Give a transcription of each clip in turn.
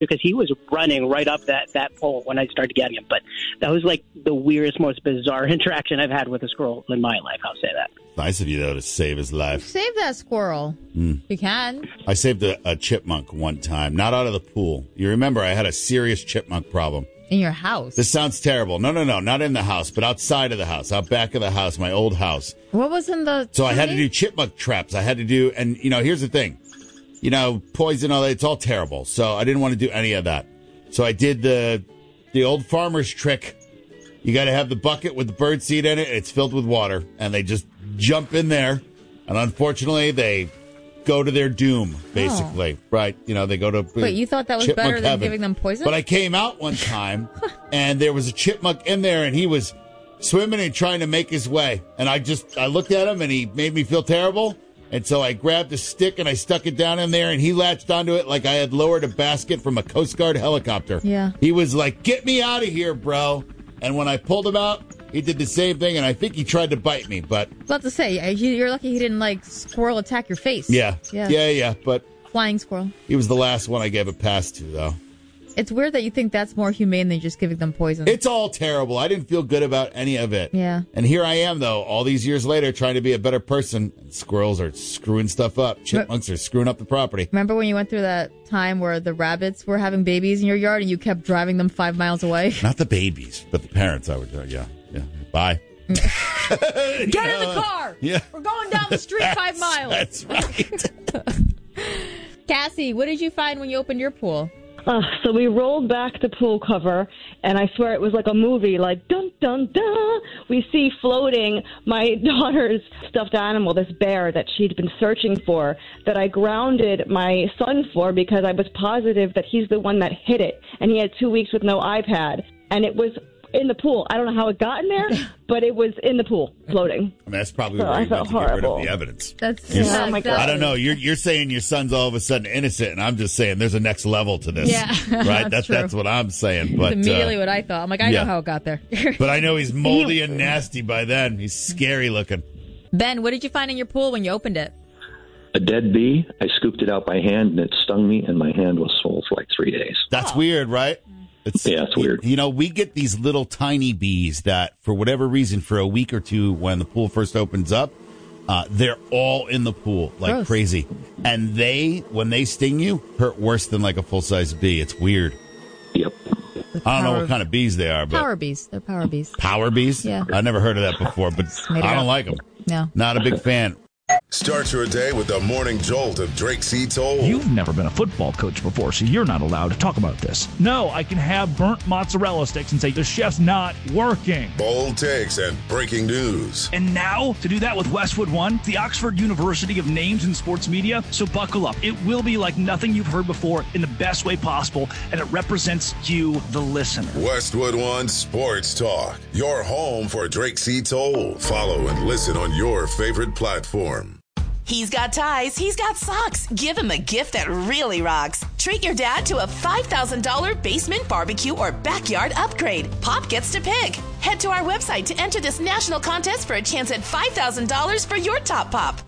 because he was running right up that pole when I started getting him. But that was like the weirdest, most bizarre interaction I've had with a squirrel in my life. I'll say that. Nice of you, though, to save his life. Save that squirrel. You can. I saved a chipmunk one time, not out of the pool. You remember I had a serious chipmunk problem. In your house? This sounds terrible. No, not in the house, but outside of the house, out back of the house, my old house. What was in the So tree? I had to do chipmunk traps. I had to do, and, here's the thing. Poison, all that, it's all terrible. So I didn't want to do any of that. So I did the old farmer's trick. You got to have the bucket with the bird seed in it. It's filled with water, and they just jump in there. And unfortunately, they go to their doom, basically. Right? They go to Wait, you thought that was better than giving them poison? But I came out one time, and there was a chipmunk in there, and he was swimming and trying to make his way. And I looked at him, and he made me feel terrible. And so I grabbed a stick and I stuck it down in there, and he latched onto it like I had lowered a basket from a Coast Guard helicopter. Yeah. He was like, "Get me out of here, bro." And when I pulled him out, he did the same thing, and I think he tried to bite me, but... I was about to say, you're lucky he didn't, squirrel attack your face. Yeah, but... Flying squirrel. He was the last one I gave a pass to, though. It's weird that you think that's more humane than just giving them poison. It's all terrible. I didn't feel good about any of it. Yeah. And here I am, though, all these years later, trying to be a better person. And squirrels are screwing stuff up. Chipmunks are screwing up the property. Remember when you went through that time where the rabbits were having babies in your yard and you kept driving them 5 miles away? Not the babies, but the parents, I would yeah. Bye. Get in the car! Yeah. We're going down the street 5 miles. That's right. Cassie, what did you find when you opened your pool? So we rolled back the pool cover, and I swear it was like a movie, like, dun, dun, dun. We see floating my daughter's stuffed animal, this bear that she'd been searching for, that I grounded my son for because I was positive that he's the one that hit it. And he had 2 weeks with no iPad, and it was in the pool. I don't know how it got in there, but it was in the pool, floating. I mean, that's probably So where I you went felt to get rid of horrible. the evidence. Oh my God. I don't know. You're saying your son's all of a sudden innocent, and I'm just saying there's a next level to this. Yeah, right. that's true. That's what I'm saying. But That's immediately what I thought. I'm like, I know how it got there. But I know he's moldy and nasty by then. He's scary looking. Ben, what did you find in your pool when you opened it? A dead bee. I scooped it out by hand, and it stung me, and my hand was swole for like 3 days. That's weird, right? It's weird. We get these little tiny bees that, for whatever reason, for a week or two when the pool first opens up, they're all in the pool like Gross. crazy. And when they sting you, hurt worse than like a full-size bee. It's weird. Yep. I don't know what kind of bees they are, but Power bees. They're power bees. Power bees? Yeah. I never heard of that before, but Made it I don't up. like them. No. Not a big fan. Start your day with the morning jolt of Drake C. Toll. You've never been a football coach before, so you're not allowed to talk about this. No, I can have burnt mozzarella sticks and say the chef's not working. Bold takes and breaking news. And now, to do that with Westwood One, the Oxford University of Names in Sports Media, so buckle up. It will be like nothing you've heard before in the best way possible, and it represents you, the listener. Westwood One Sports Talk. Your home for Drake C. Toll. Follow and listen on your favorite platform. He's got ties, he's got socks. Give him a gift that really rocks. Treat your dad to a $5,000 basement barbecue or backyard upgrade. Pop gets to pick. Head to our website to enter this national contest for a chance at $5,000 for your top pop.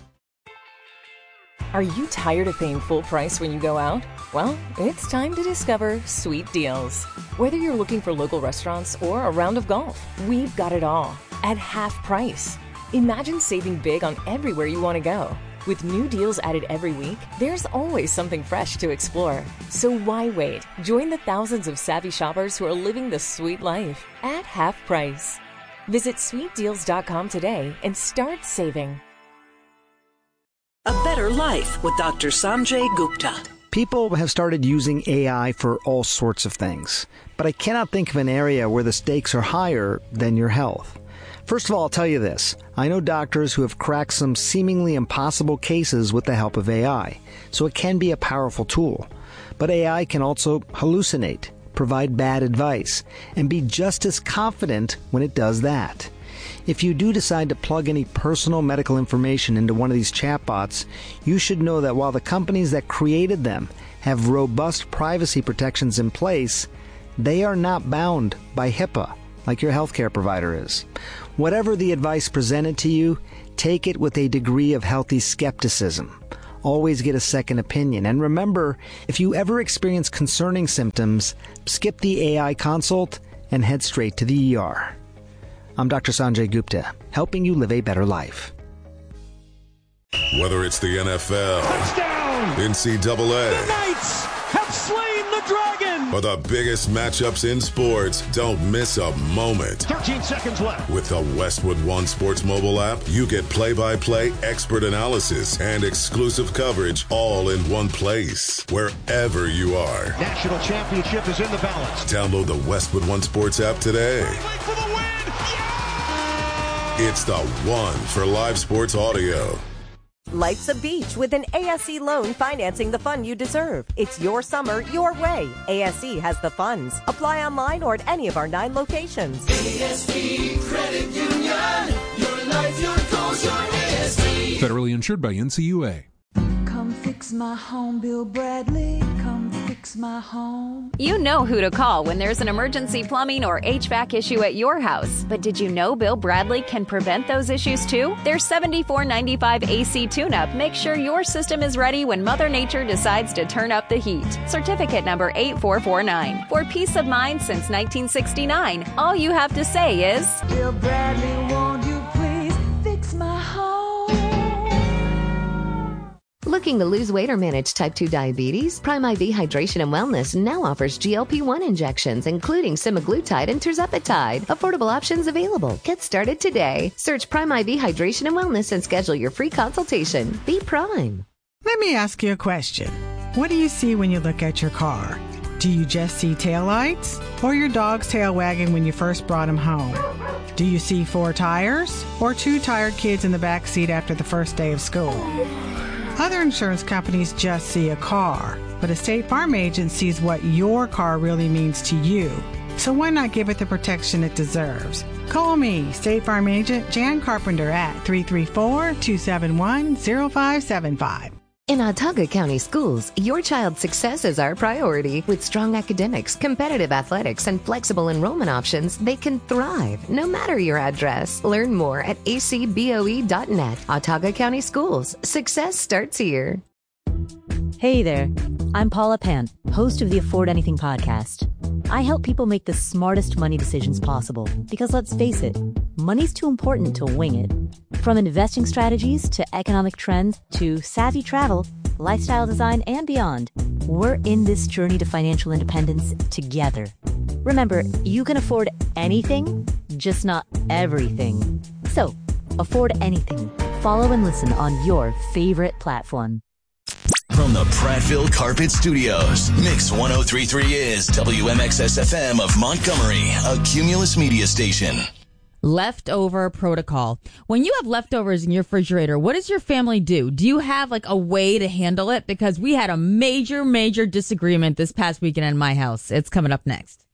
Are you tired of paying full price when you go out? Well, it's time to discover Sweet Deals. Whether you're looking for local restaurants or a round of golf, we've got it all at half price. Imagine saving big on everywhere you want to go. With new deals added every week, there's always something fresh to explore. So why wait? Join the thousands of savvy shoppers who are living the sweet life at half price. Visit sweetdeals.com today and start saving. A Better Life with Dr. Sanjay Gupta. People have started using AI for all sorts of things, but I cannot think of an area where the stakes are higher than your health. First of all, I'll tell you this. I know doctors who have cracked some seemingly impossible cases with the help of AI, so it can be a powerful tool. But AI can also hallucinate, provide bad advice, and be just as confident when it does that. If you do decide to plug any personal medical information into one of these chatbots, you should know that while the companies that created them have robust privacy protections in place, they are not bound by HIPAA like your healthcare provider is. Whatever the advice presented to you, take it with a degree of healthy skepticism. always get a second opinion. And remember, if you ever experience concerning symptoms, skip the AI consult and head straight to the ER. I'm Dr. Sanjay Gupta, helping you live a better life. Whether it's the NFL, touchdown, NCAA, the Knights have slain the dragon, or the biggest matchups in sports, don't miss a moment. 13 seconds left. With the Westwood One Sports mobile app, you get play-by-play expert analysis and exclusive coverage all in one place, wherever you are. National championship is in the balance. Download the Westwood One Sports app today. For the win! Yeah! It's the one for live sports audio. Life's a beach with an ASE loan financing the fun you deserve. It's your summer, your way. ASE has the funds. Apply online or at any of our 9 locations. ASE Credit Union. Your life, your goals, your ASE. Federally insured by NCUA. Come fix my home, Bill Bradley. Come fix my home. You know who to call when there's an emergency plumbing or HVAC issue at your house. But did you know Bill Bradley can prevent those issues too? Their $74.95 AC tune-up makes sure your system is ready when Mother Nature decides to turn up the heat. Certificate number 8449. For peace of mind since 1969, all you have to say is, Bill Bradley, won't you please fix my home? Looking to lose weight or manage type 2 diabetes? Prime IV Hydration and Wellness now offers GLP-1 injections, including semaglutide and tirzepatide. Affordable options available. Get started today. Search Prime IV Hydration and Wellness and schedule your free consultation. Be Prime. Let me ask you a question. What do you see when you look at your car? Do you just see taillights or your dog's tail wagging when you first brought him home? Do you see 4 tires or 2 tired kids in the back seat after the first day of school? Other insurance companies just see a car, but a State Farm agent sees what your car really means to you. So why not give it the protection it deserves? Call me, State Farm agent Jan Carpenter at 334-271-0575. In Autauga County Schools, your child's success is our priority. With strong academics, competitive athletics, and flexible enrollment options, they can thrive no matter your address. Learn more at acboe.net. Autauga County Schools. Success starts here. Hey there. I'm Paula Pant, host of the Afford Anything podcast. I help people make the smartest money decisions possible because, let's face it, money's too important to wing it. From investing strategies to economic trends to savvy travel, lifestyle design, and beyond, we're in this journey to financial independence together. Remember, you can afford anything, just not everything. So, afford anything. Follow and listen on your favorite platform. From the Prattville Carpet Studios, Mix 103.3 is WMXS-FM of Montgomery, a Cumulus media station. Leftover protocol. When you have leftovers in your refrigerator, what does your family do? Do you have like a way to handle it? Because we had a major disagreement this past weekend in my house. It's coming up next.